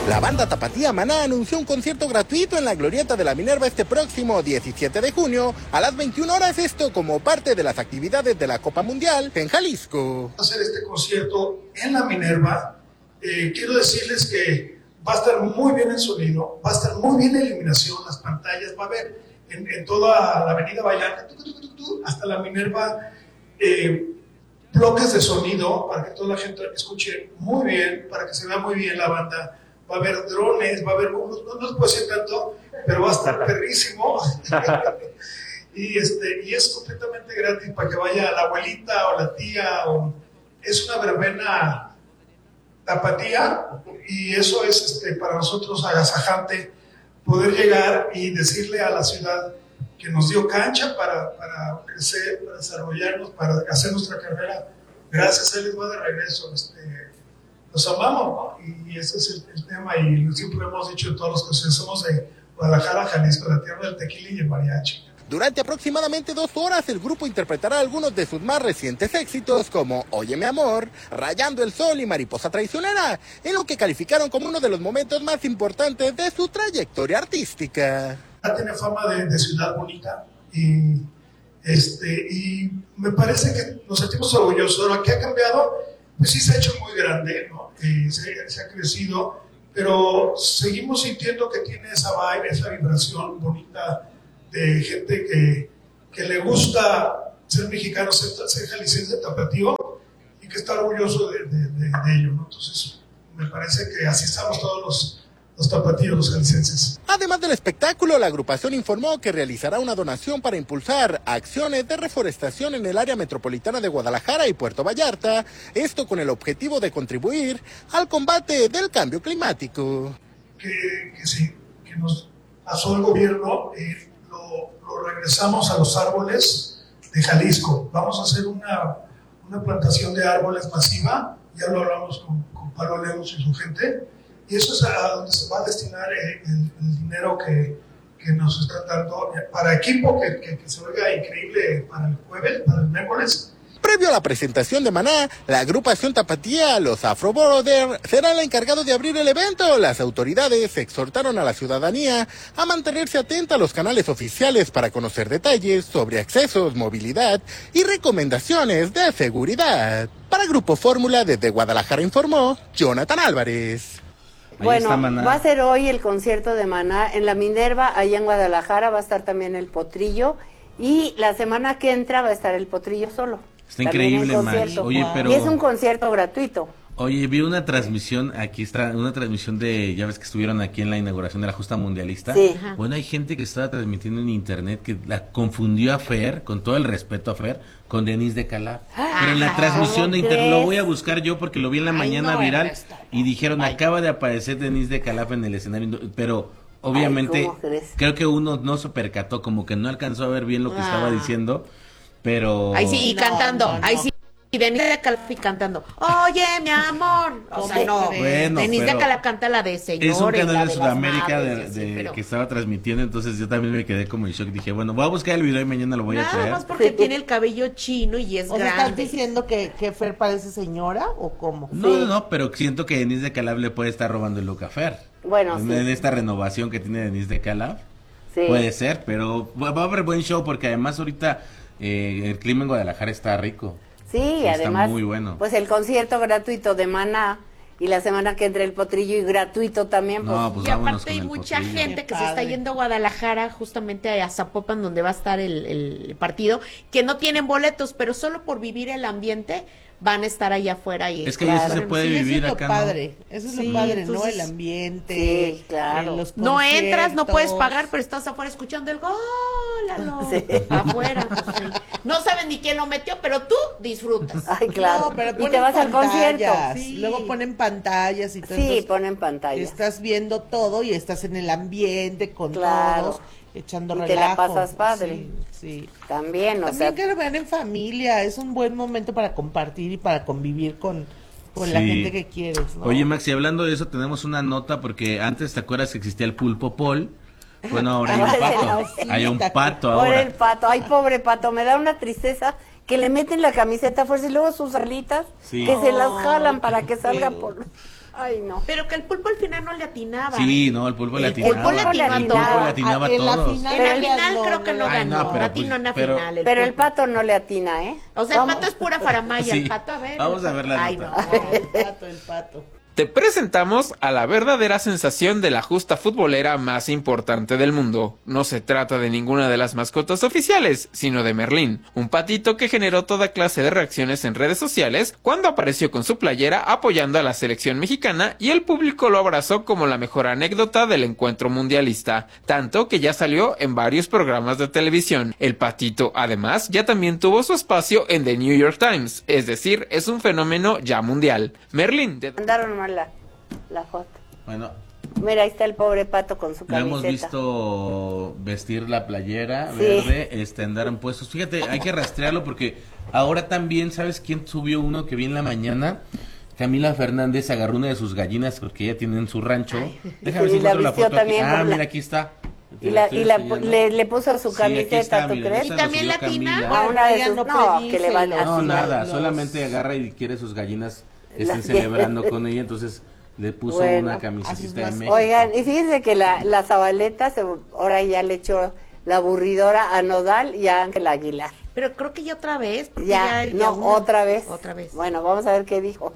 La banda tapatía Maná anunció un concierto gratuito en la Glorieta de la Minerva este próximo 17 de junio a las 21 horas, esto como parte de las actividades de la Copa Mundial en Jalisco. Hacer este concierto en la Minerva, quiero decirles que va a estar muy bien el sonido, va a estar muy bien la iluminación, las pantallas, va a haber en toda la avenida Vallarta, hasta la Minerva, bloques de sonido para que toda la gente escuche muy bien, para que se vea muy bien la banda. Va a haber drones, va a haber, no les puedo decir tanto, pero va a estar perrísimo. y es completamente gratis para que vaya la abuelita o la tía. Es una verbena tapatía y eso es para nosotros agasajante poder llegar y decirle a la ciudad que nos dio cancha para crecer, para desarrollarnos, para hacer nuestra carrera. Gracias, él les va de regreso. Los amamos, ¿no? Y ese es el tema, y siempre hemos dicho en todos los conciertos, somos de Guadalajara, Jalisco, la tierra del tequila y el mariachi. Durante aproximadamente 2 horas, el grupo interpretará algunos de sus más recientes éxitos, como Óyeme Amor, Rayando el Sol y Mariposa Traicionera, en lo que calificaron como uno de los momentos más importantes de su trayectoria artística. Tiene fama de ciudad bonita, y me parece que nos sentimos orgullosos. Lo que ha cambiado, pues sí se ha hecho muy grande, ¿no? Se ha crecido, pero seguimos sintiendo que tiene esa vibe, esa vibración bonita de gente que le gusta ser mexicano, ser jalisciense, tapatío, y que está orgulloso de ello, ¿no? Entonces, me parece que así estamos todos los tapatíos, los jaliscienses. Además del espectáculo, la agrupación informó que realizará una donación para impulsar acciones de reforestación en el área metropolitana de Guadalajara y Puerto Vallarta, esto con el objetivo de contribuir al combate del cambio climático. Que nos pasó el gobierno, lo regresamos a los árboles de Jalisco. Vamos a hacer una plantación de árboles masiva, ya lo hablamos con Pablo Lemos y su gente, y eso es a donde se va a destinar el dinero que nos están dando para equipo que se oiga increíble para el jueves, para el miércoles. Previo a la presentación de Maná, la agrupación tapatía Los Afro Brothers será el encargado de abrir el evento. Las autoridades exhortaron a la ciudadanía a mantenerse atenta a los canales oficiales para conocer detalles sobre accesos, movilidad y recomendaciones de seguridad. Para Grupo Fórmula, desde Guadalajara informó Jonathan Álvarez. Bueno, va a ser hoy el concierto de Maná en la Minerva, allá en Guadalajara, va a estar también el Potrillo, y la semana que entra va a estar el Potrillo solo. Está increíble, Max. Oye, pero... Y es un concierto gratuito. Oye, vi una transmisión, aquí está, una transmisión de, ya ves que estuvieron aquí en la inauguración de la justa mundialista. Sí. Bueno, hay gente que estaba transmitiendo en internet que la confundió a Fer, con todo el respeto a Fer, con Denise de Calaf. Pero en la transmisión de internet, lo voy a buscar yo porque lo vi en la mañana viral, y dijeron, acaba de aparecer Denise de Calaf en el escenario, pero obviamente creo que uno no se percató, como que no alcanzó a ver bien lo que estaba diciendo, pero... Ahí sí, y cantando, ahí sí. Y Denise de Calaf cantando, oye, mi amor. O sea, no, bueno, Denise de Calaf canta la de Señores. Es un canal de Sudamérica que estaba transmitiendo, entonces yo también me quedé como en shock. Dije, bueno, voy a buscar el video y mañana lo voy a traer. Nada más porque tiene el cabello chino y es grande. ¿Estás diciendo que Fer parece señora o cómo? No, pero siento que Denise de Calaf le puede estar robando el look a Fer. Bueno, en esta renovación que tiene Denise de Calaf. Puede ser, pero va a haber buen show porque además ahorita el clima en Guadalajara está rico. Sí, además, está muy bueno. Pues el concierto gratuito de Maná, y la semana que entra el Potrillo y gratuito también. Y aparte hay mucha gente que se está yendo a Guadalajara, justamente a Zapopan, donde va a estar el partido, que no tienen boletos, pero solo por vivir el ambiente van a estar allá afuera. Y es que eso se puede vivir eso es acá, padre, ¿no? Eso es lo padre, entonces, ¿no? El ambiente. Sí, claro. No entras, no puedes pagar, pero estás afuera escuchando el gol, afuera. Pues, sí. No saben ni quién lo metió, pero tú disfrutas. Ay, claro. No, pero y te vas al concierto. Sí. Luego ponen pantallas y todo. Sí, ponen pantallas. Estás viendo todo y estás en el ambiente con todos, echando relajo. Te la pasas padre. Sí. También, También que lo vean en familia, es un buen momento para compartir y para convivir con la gente que quieres, ¿no? Oye, Max, y hablando de eso, tenemos una nota, porque antes, ¿te acuerdas que existía el pulpo Paul? Bueno, ahora hay un pato. Hay un pato ahora. Ahora el pato. Ay, pobre pato, me da una tristeza que le meten la camiseta a fuerza y luego sus alitas que se las jalan para que salga por... Ay, no. Pero que el Pulpo al final no le atinaba. Sí, no, el Pulpo le atinaba. El Pulpo le atinaba a todos. En la final creo que no ganó. No, pero, atinó en la final. Pero el Pato no le atina, ¿eh? O sea, el Pato es pura faramaya. Sí. El Pato, a ver. Vamos a ver la Ay, nota. no. El pato. Te presentamos a la verdadera sensación de la justa futbolera más importante del mundo. No se trata de ninguna de las mascotas oficiales, sino de Merlín, un patito que generó toda clase de reacciones en redes sociales cuando apareció con su playera apoyando a la selección mexicana y el público lo abrazó como la mejor anécdota del encuentro mundialista, tanto que ya salió en varios programas de televisión. El patito, además, ya también tuvo su espacio en The New York Times, es decir, es un fenómeno ya mundial. Merlín Mandaron la foto. Bueno, mira, ahí está el pobre Pato con su lo camiseta. hemos visto vestir la playera Sí. verde, andar en puestos. Fíjate, hay que rastrearlo porque ahora también, ¿sabes quién subió uno que vi en la mañana? Camila Fernández agarró una de sus gallinas porque ella tiene en su rancho. Déjame ver si la encuentro la vistió foto aquí. también Mira, aquí está. Y le puso su Sí, camiseta, aquí está, ¿tú mira, crees? esa ¿Y lo también subió latina? Camila. A una de sus... No, No, que le van pedíselo. No, así. nada, los- solamente agarra y quiere sus gallinas estén Las- celebrando con ella, entonces le puso Bueno, una así camiseta es de más- México. Oigan, y fíjense que la Zabaleta ahora ya le echó la aburridora a Nodal y a Ángel Aguilar. Pero creo que ya otra vez. porque Ya, no, una- otra vez. Otra vez. Bueno, vamos a ver qué dijo.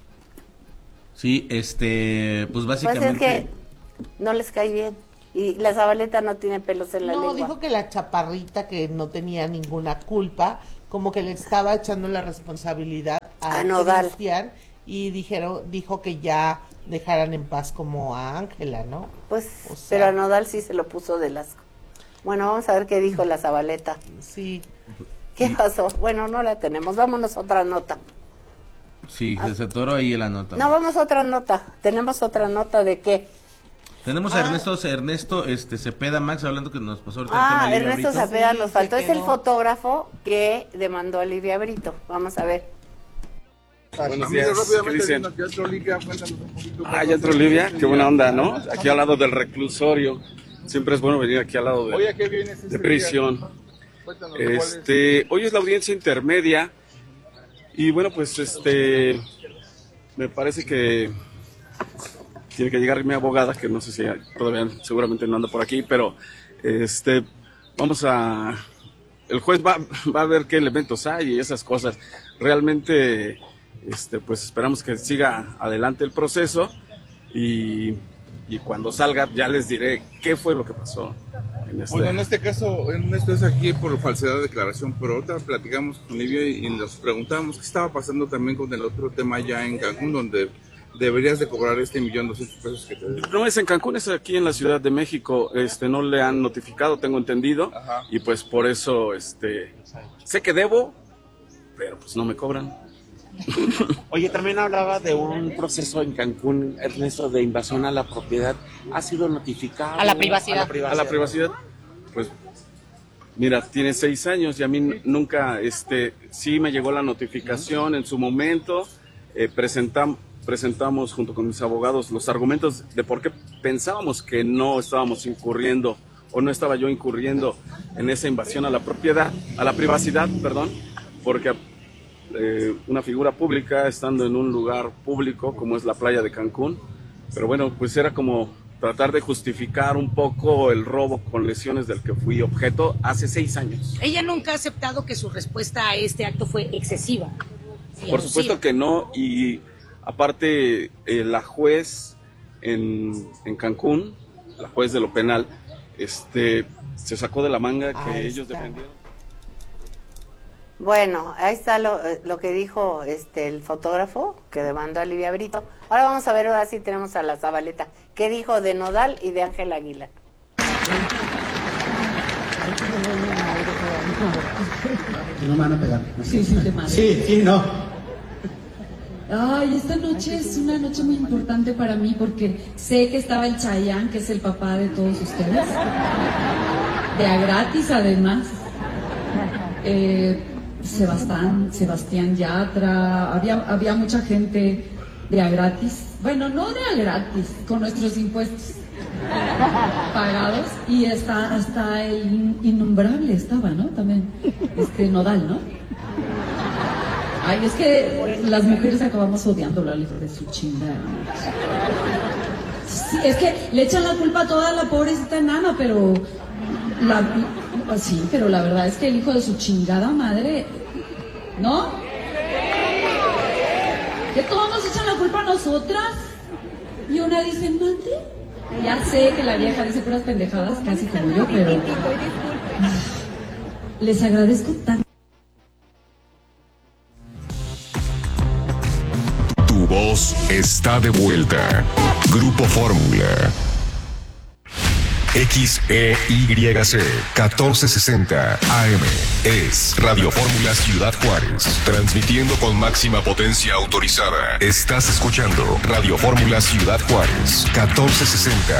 Sí, pues Pues básicamente... es que no les cae bien. Y la Zabaleta no tiene pelos en la No, lengua. dijo que la chaparrita, que no tenía ninguna culpa, como que le estaba echando la responsabilidad A Nodal. Cristian, y dijo que ya dejaran en paz como a Ángela, ¿no? Pues, O sea- pero a Nodal sí se lo puso de las... Bueno, vamos a ver qué dijo la Zabaleta. Sí. ¿Qué pasó? Bueno, no la tenemos. Vámonos a otra nota. Sí, se atoró ahí la nota. No, vamos a otra nota. Tenemos otra nota de qué. Tenemos a Ernesto Cepeda, Max, hablando que nos pasó ahorita el Ah, tema de Livia Ernesto Brito. Cepeda Sí, nos se faltó. Es el quedó. fotógrafo que demandó a Livia Brito. Vamos a ver. Buenos días, ¿qué dicen? Teatro Livia, qué buena onda, ¿no? Aquí al lado del reclusorio. Siempre es bueno venir aquí al lado de prisión. Hoy es la audiencia intermedia y bueno, pues me parece que tiene que llegar mi abogada, que no sé si todavía seguramente no anda por aquí, pero vamos a... El juez va a ver qué elementos hay y esas cosas. Realmente, pues esperamos que siga adelante el proceso y cuando salga ya les diré qué fue lo que pasó. Bueno, en este caso, Ernesto es aquí por falsedad de declaración, pero ahorita platicamos con Livia y nos preguntamos qué estaba pasando también con el otro tema ya en Cancún, donde deberías de cobrar 1,200,000 pesos que te... No es en Cancún, es aquí en la Ciudad de México. No le han notificado, tengo entendido. Ajá. Y pues por eso, sé que debo, pero pues no me cobran. Oye, también hablaba de un proceso en Cancún, Ernesto, de invasión a la propiedad. ¿Ha sido notificado? A la privacidad. A la privacidad, pues, mira, tiene 6 años y a mí nunca, sí me llegó la notificación en su momento. Presentamos junto con mis abogados los argumentos de por qué pensábamos que no estábamos incurriendo o no estaba yo incurriendo en esa invasión a la propiedad, a la privacidad, perdón, porque una figura pública estando en un lugar público como es la playa de Cancún, pero bueno, pues era como tratar de justificar un poco el robo con lesiones del que fui objeto hace 6 años. Ella nunca ha aceptado que su respuesta a este acto fue excesiva. Por supuesto que no, y aparte la juez en Cancún, la juez de lo penal, se sacó de la manga que ellos defendieron. Bueno, ahí está lo que dijo el fotógrafo que demandó a Livia Brito. Ahora vamos a ver, ahora sí tenemos a la Zabaleta. ¿Qué dijo de Nodal y de Ángel Aguilar? No me van a pegar. Sí, te mando. Sí, no. Ay, esta noche es una noche muy importante para mí porque sé que estaba el Chayanne, que es el papá de todos ustedes. De a gratis, además. Sebastián Yatra, había mucha gente de a gratis. Bueno, no de a gratis, con nuestros impuestos pagados. Y hasta el innombrable estaba, ¿no? También, Nodal, ¿no? Ay, es que las mujeres acabamos odiándolo al hijo de su chingada. Sí, es que le echan la culpa a toda la pobrecita enana, pero sí, pero la verdad es que el hijo de su chingada madre, ¿no? Que todos nos echan la culpa a nosotras. Y una dice, mande. Ya sé que la vieja dice puras pendejadas, casi como yo, pero les agradezco tanto. Tu voz está de vuelta. Grupo Fórmula. XEYC 1460 AM es Radio Fórmula Ciudad Juárez, transmitiendo con máxima potencia autorizada. Estás escuchando Radio Fórmula Ciudad Juárez 1460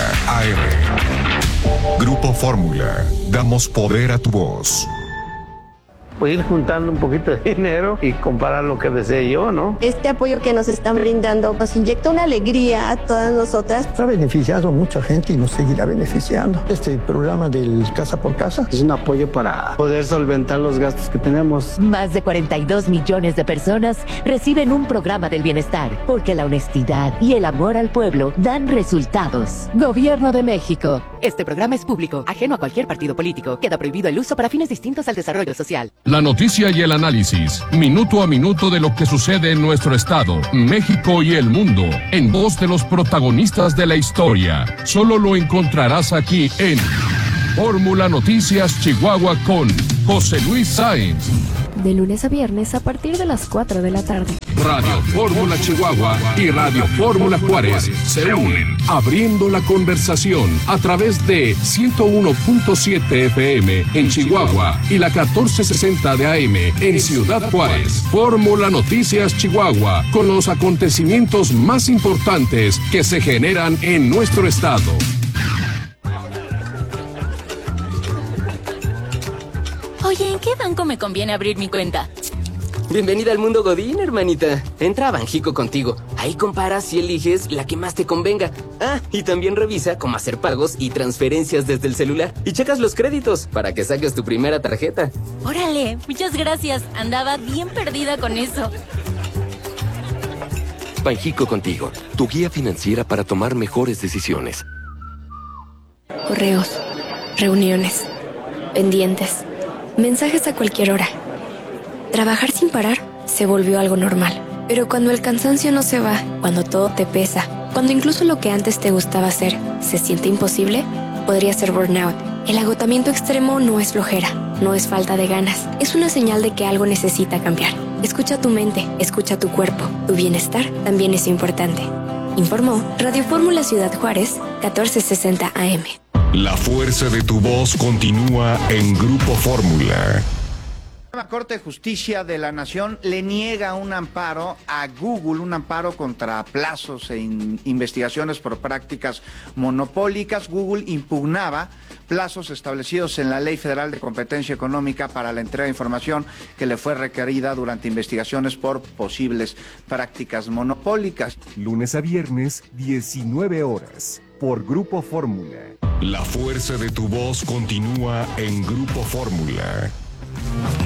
AM. Grupo Fórmula, damos poder a tu voz. Pues ir juntando un poquito de dinero y comprar lo que desee yo, ¿no? Este apoyo que nos están brindando nos inyecta una alegría a todas nosotras. Ha beneficiado a mucha gente y nos seguirá beneficiando. Este programa del Casa por Casa es un apoyo para poder solventar los gastos que tenemos. Más de 42 millones de personas reciben un programa del bienestar, porque la honestidad y el amor al pueblo dan resultados. Gobierno de México. Este programa es público, ajeno a cualquier partido político. Queda prohibido el uso para fines distintos al desarrollo social. La noticia y el análisis, minuto a minuto de lo que sucede en nuestro estado, México y el mundo, en voz de los protagonistas de la historia. Solo lo encontrarás aquí en Fórmula Noticias Chihuahua con José Luis Sáenz. De lunes a viernes a partir de las 4 de la tarde. Radio Fórmula Chihuahua y Radio Fórmula Juárez se unen, abriendo la conversación a través de 101.7 FM en Chihuahua y la 1460 de AM en Ciudad Juárez. Fórmula Noticias Chihuahua, con los acontecimientos más importantes que se generan en nuestro estado. Oye, ¿en qué banco me conviene abrir mi cuenta? Bienvenida al mundo Godín, hermanita. Entra a Banjico contigo. Ahí comparas y eliges la que más te convenga. Ah, y también revisa cómo hacer pagos y transferencias desde el celular. Y checas los créditos para que saques tu primera tarjeta. Órale, muchas gracias. Andaba bien perdida con eso. Banjico contigo, tu guía financiera para tomar mejores decisiones. Correos, reuniones, pendientes, mensajes a cualquier hora. Trabajar sin parar se volvió algo normal. Pero cuando el cansancio no se va, cuando todo te pesa, cuando incluso lo que antes te gustaba hacer se siente imposible, podría ser burnout. El agotamiento extremo no es flojera, no es falta de ganas. Es una señal de que algo necesita cambiar. Escucha tu mente, escucha tu cuerpo. Tu bienestar también es importante. Informó Radio Fórmula Ciudad Juárez, 1460 AM. La fuerza de tu voz continúa en Grupo Fórmula. La Corte de Justicia de la Nación le niega un amparo a Google, un amparo contra plazos e investigaciones por prácticas monopólicas. Google impugnaba plazos establecidos en la Ley Federal de Competencia Económica para la entrega de información que le fue requerida durante investigaciones por posibles prácticas monopólicas. Lunes a viernes, 19 horas, por Grupo Fórmula. La fuerza de tu voz continúa en Grupo Fórmula.